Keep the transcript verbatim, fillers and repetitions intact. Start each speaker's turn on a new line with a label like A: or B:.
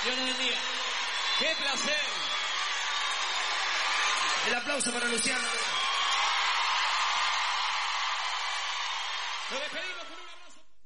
A: Dios nos bendiga. ¡Qué placer!
B: El aplauso para Luciano.
A: Nos despedimos.